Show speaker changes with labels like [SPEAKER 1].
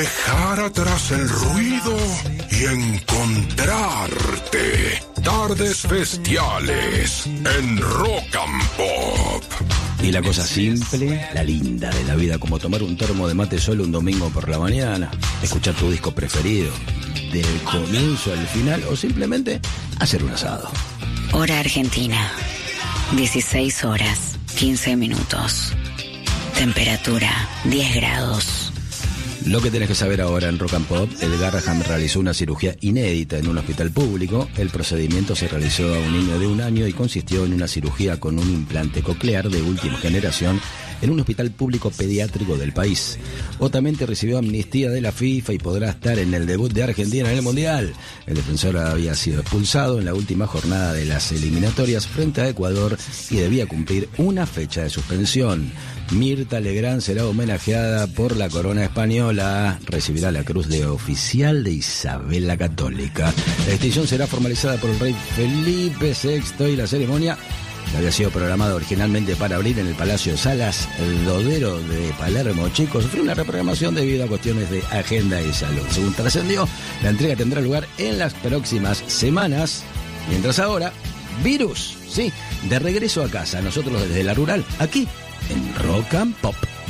[SPEAKER 1] Dejar atrás el ruido y encontrarte. Tardes bestiales en Rock and Pop.
[SPEAKER 2] Y la cosa simple, la linda de la vida, como tomar un termo de mate solo un domingo por la mañana, escuchar tu disco preferido, del comienzo al final, o simplemente hacer un asado.
[SPEAKER 3] Hora Argentina, 16 horas, 15 minutos. Temperatura, 10 grados.
[SPEAKER 2] Lo que tenés que saber ahora en Rock and Pop: el Garrahan realizó una cirugía inédita en un hospital público. El procedimiento se realizó a un niño de 1 año y consistió en una cirugía con un implante coclear de última generación en un hospital público pediátrico del país. Otamendi recibió amnistía de la FIFA y podrá estar en el debut de Argentina en el Mundial. El defensor había sido expulsado en la última jornada de las eliminatorias frente a Ecuador y debía cumplir una fecha de suspensión. Mirta Legrand será homenajeada por la corona española. Recibirá la cruz de oficial de Isabel la Católica. La distinción será formalizada por el rey Felipe VI y la ceremonia había sido programada originalmente para abrir en el Palacio Salas Dodero de Palermo. Chicos, sufrió una reprogramación debido a cuestiones de agenda y salud. Según trascendió, la entrega tendrá lugar en las próximas semanas. Mientras ahora, Virus, sí, de regreso a casa. Nosotros desde la rural, aquí en Rock and Pop.